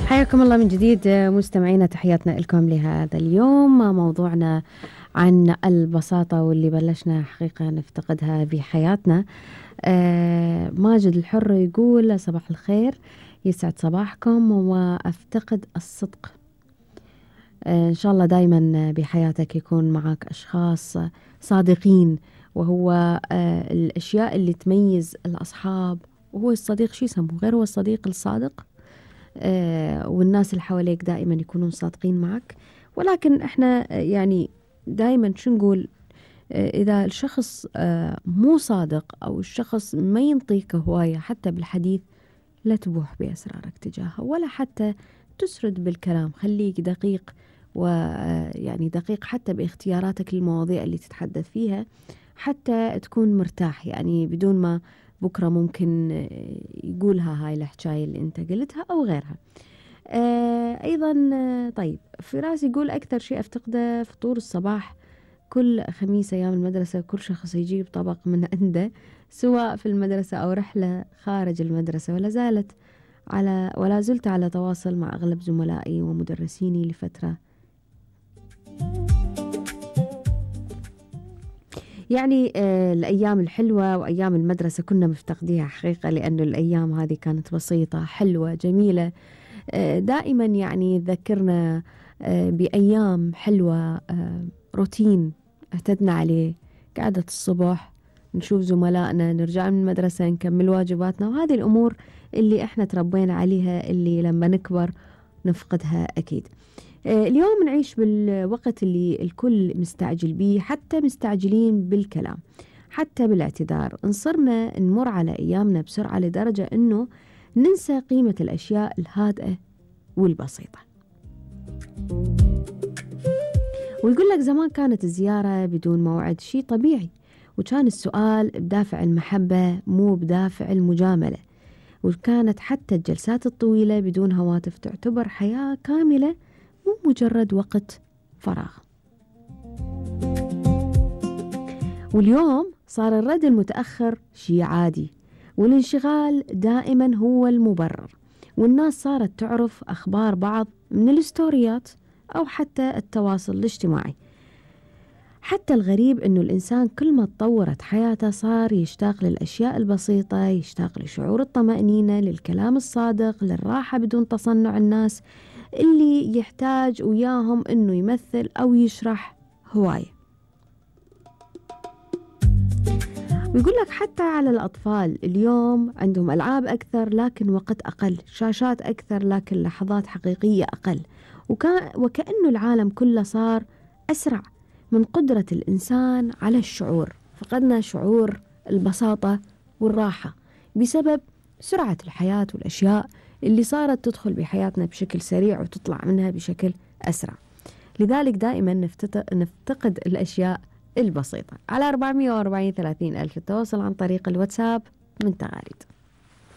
حياكم الله من جديد مستمعينا، تحياتنا لكم لهذا اليوم. موضوعنا عن البساطة واللي بلشنا حقيقة نفتقدها بحياتنا. ماجد الحر يقول صباح الخير، يسعد صباحكم، وأفتقد الصدق. إن شاء الله دايما بحياتك يكون معك أشخاص صادقين، وهو الأشياء اللي تميز الأصحاب. وهو الصديق شو يسموه غير هو الصديق الصادق؟ والناس اللي حواليك دائما يكونون صادقين معك. ولكن احنا يعني دائما شو نقول؟ إذا الشخص مو صادق أو الشخص ما ينطيك هواية حتى بالحديث، لا تبوح بأسرارك تجاهه ولا حتى تسرد بالكلام. خليك دقيق، ويعني دقيق حتى باختياراتك للمواضيع اللي تتحدث فيها، حتى تكون مرتاح، يعني بدون ما بكرة ممكن يقولها هاي الحكاية اللي انت قلتها أو غيرها. أيضا طيب، فراس يقول أكثر شيء أفتقده فطور الصباح كل خميس أيام المدرسة. كل شخص يجيب طبق من عنده، سواء في المدرسة أو رحلة خارج المدرسة. ولا زلت على تواصل مع أغلب زملائي ومدرسيني لفترة. يعني الأيام الحلوة وأيام المدرسة كنا مفتقديها حقيقة، لأنه الأيام هذه كانت بسيطة حلوة جميلة. دائما يعني تذكرنا بأيام حلوة، روتين اعتدنا عليه، قعدة الصبح نشوف زملائنا، نرجع من المدرسة نكمل واجباتنا، وهذه الأمور اللي احنا تربينا عليها، اللي لما نكبر نفقدها أكيد. اليوم نعيش بالوقت اللي الكل مستعجل بيه، حتى مستعجلين بالكلام، حتى بالاعتذار. انصرنا نمر على أيامنا بسرعة لدرجة أنه ننسى قيمة الأشياء الهادئة والبسيطة. ويقول لك زمان كانت الزيارة بدون موعد شيء طبيعي، وكان السؤال بدافع المحبة مو بدافع المجاملة، وكانت حتى الجلسات الطويلة بدون هواتف تعتبر حياة كاملة، مو مجرد وقت فراغ. واليوم صار الرد المتأخر شيء عادي، والانشغال دائما هو المبرر، والناس صارت تعرف أخبار بعض من الستوريات أو حتى التواصل الاجتماعي. حتى الغريب أنه الإنسان كل ما تطورت حياته صار يشتاق للأشياء البسيطة، يشتاق لشعور الطمأنينة، للكلام الصادق، للراحة بدون تصنع الناس اللي يحتاج وياهم أنه يمثل أو يشرح هواية. ويقول لك حتى على الأطفال اليوم عندهم ألعاب أكثر لكن وقت أقل، شاشات أكثر لكن لحظات حقيقية أقل، وكأنه العالم كله صار أسرع من قدرة الإنسان على الشعور. فقدنا شعور البساطة والراحة بسبب سرعة الحياة والأشياء اللي صارت تدخل بحياتنا بشكل سريع وتطلع منها بشكل أسرع. لذلك دائما نفتقد الأشياء البسيطة. على 440 30 ألف التواصل عن طريق الواتساب من تغاريد.